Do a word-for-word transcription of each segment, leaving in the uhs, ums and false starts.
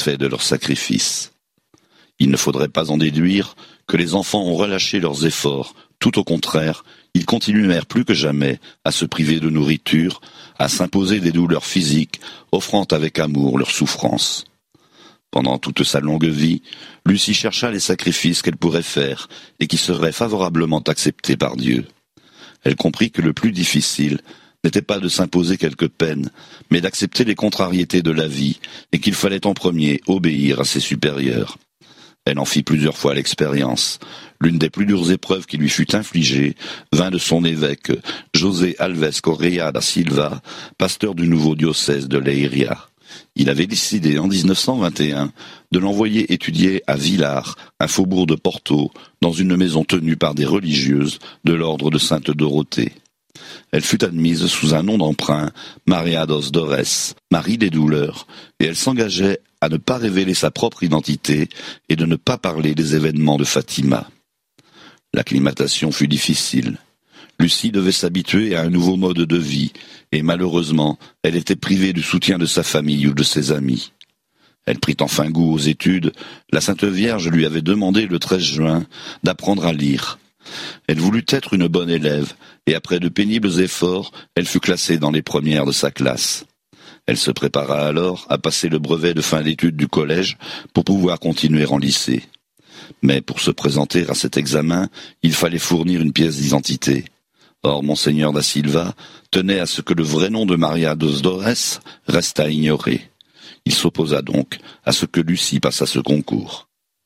satisfaits de leur sacrifice. Il ne faudrait pas en déduire que les enfants ont relâché leurs efforts. Tout au contraire, ils continuèrent plus que jamais à se priver de nourriture, à s'imposer des douleurs physiques, offrant avec amour leurs souffrances. Pendant toute sa longue vie, Lucie chercha les sacrifices qu'elle pourrait faire et qui seraient favorablement acceptés par Dieu. Elle comprit que le plus difficile n'était pas de s'imposer quelques peines, mais d'accepter les contrariétés de la vie et qu'il fallait en premier obéir à ses supérieurs. Elle en fit plusieurs fois l'expérience. L'une des plus dures épreuves qui lui fut infligée vint de son évêque, José Alves Correa da Silva, pasteur du nouveau diocèse de Leiria. Il avait décidé en dix-neuf cent vingt et un de l'envoyer étudier à Vilar, un faubourg de Porto, dans une maison tenue par des religieuses de l'ordre de Sainte Dorothée. Elle fut admise sous un nom d'emprunt, Maria dos Dores, Marie des douleurs, et elle s'engageait à ne pas révéler sa propre identité et de ne pas parler des événements de Fatima. L'acclimatation fut difficile. Lucie devait s'habituer à un nouveau mode de vie, et malheureusement, elle était privée du soutien de sa famille ou de ses amis. Elle prit enfin goût aux études. La Sainte Vierge lui avait demandé le treize juin d'apprendre à lire. Elle voulut être une bonne élève, et après de pénibles efforts, elle fut classée dans les premières de sa classe. Elle se prépara alors à passer le brevet de fin d'études du collège pour pouvoir continuer en lycée. Mais pour se présenter à cet examen, il fallait fournir une pièce d'identité. Or, Monseigneur da Silva tenait à ce que le vrai nom de Maria dos Dores restât ignoré. Il s'opposa donc à ce que Lucie passât ce concours.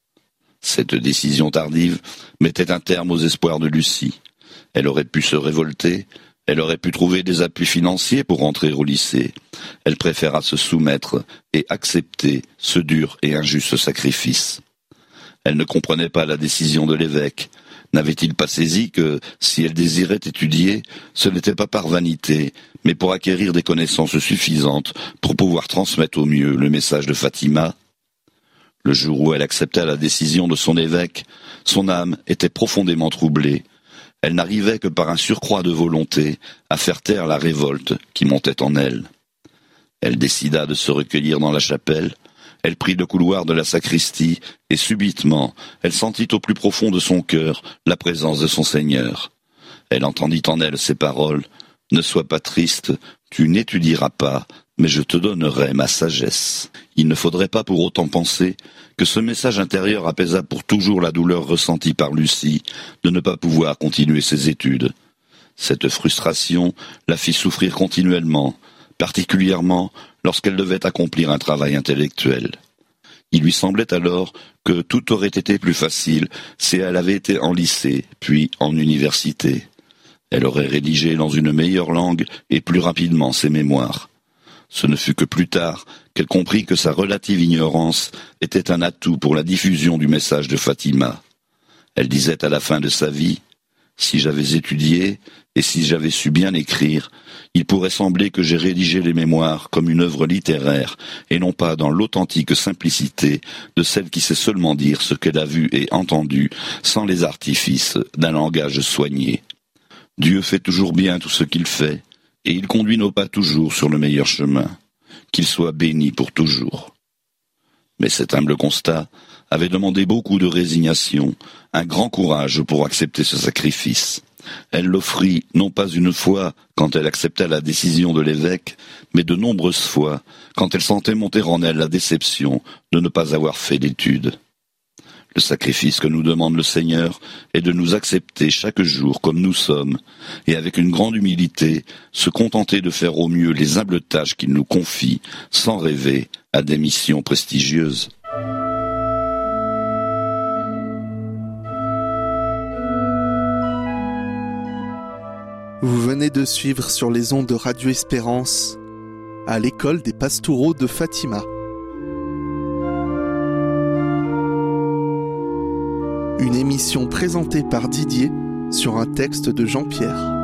Cette décision tardive mettait un terme aux espoirs de Lucie. Elle aurait pu se révolter, elle aurait pu trouver des appuis financiers pour entrer au lycée. Elle préféra se soumettre et accepter ce dur et injuste sacrifice. Elle ne comprenait pas la décision de l'évêque. N'avait-il pas saisi que, si elle désirait étudier, ce n'était pas par vanité, mais pour acquérir des connaissances suffisantes pour pouvoir transmettre au mieux le message de Fatima? Le jour où elle accepta la décision de son évêque, son âme était profondément troublée. Elle n'arrivait que par un surcroît de volonté à faire taire la révolte qui montait en elle. Elle décida de se recueillir dans la chapelle. Elle prit le couloir de la sacristie, et subitement, elle sentit au plus profond de son cœur la présence de son Seigneur. Elle entendit en elle ces paroles: « Ne sois pas triste, tu n'étudieras pas, mais je te donnerai ma sagesse. » Il ne faudrait pas pour autant penser que ce message intérieur apaisa pour toujours la douleur ressentie par Lucie de ne pas pouvoir continuer ses études. Cette frustration la fit souffrir continuellement, particulièrement lorsqu'elle devait accomplir un travail intellectuel. Il lui semblait alors que tout aurait été plus facile si elle avait été en lycée, puis en université. Elle aurait rédigé dans une meilleure langue et plus rapidement ses mémoires. Ce ne fut que plus tard qu'elle comprit que sa relative ignorance était un atout pour la diffusion du message de Fatima. Elle disait à la fin de sa vie: « Si j'avais étudié et si j'avais su bien écrire, il pourrait sembler que j'ai rédigé les mémoires comme une œuvre littéraire et non pas dans l'authentique simplicité de celle qui sait seulement dire ce qu'elle a vu et entendu sans les artifices d'un langage soigné. Dieu fait toujours bien tout ce qu'il fait, et il conduit nos pas toujours sur le meilleur chemin. Qu'il soit béni pour toujours. » Mais cet humble constat avait demandé beaucoup de résignation, un grand courage pour accepter ce sacrifice. Elle l'offrit non pas une fois quand elle accepta la décision de l'évêque, mais de nombreuses fois quand elle sentait monter en elle la déception de ne pas avoir fait d'études. Le sacrifice que nous demande le Seigneur est de nous accepter chaque jour comme nous sommes, et avec une grande humilité, se contenter de faire au mieux les humbles tâches qu'il nous confie, sans rêver à des missions prestigieuses. Vous venez de suivre sur les ondes de Radio Espérance, à l'école des Pastoureaux de Fatima. Une émission présentée par Didier sur un texte de Jean-Pierre.